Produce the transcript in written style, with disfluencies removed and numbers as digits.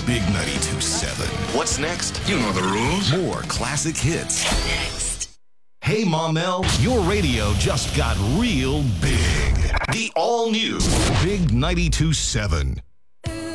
Big 92.7. What's next? You know the rules. More classic hits. Next. Hey, Mom-El, your radio just got real big. The all-new Big 92.7.